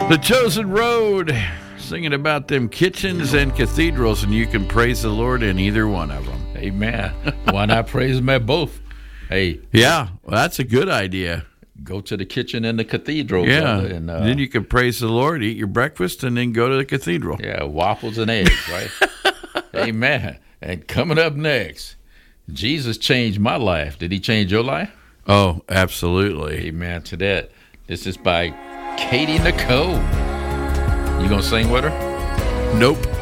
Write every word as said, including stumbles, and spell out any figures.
The Chosen Road, singing about them kitchens and cathedrals, and you can praise the Lord in either one of them. Amen. Why not praise him at both? Hey. Yeah, well, that's a good idea. Go to the kitchen and the cathedral. Yeah, and uh, then you can praise the Lord, eat your breakfast, and then go to the cathedral. Yeah, waffles and eggs, right? Amen. And coming up next, Jesus changed my life. Did he change your life? Oh, absolutely. Amen to that. This is by Katie Nicole. You gonna sing with her? Nope.